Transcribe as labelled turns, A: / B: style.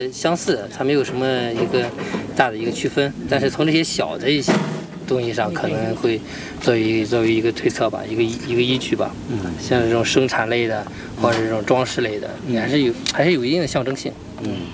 A: 相似，它没有什么一个大的一个区分，但是从这些小的一些东西上可能会作为一个推测吧，一个依据吧。像这种生产类的或者这种装饰类的，还是有一定的象征性。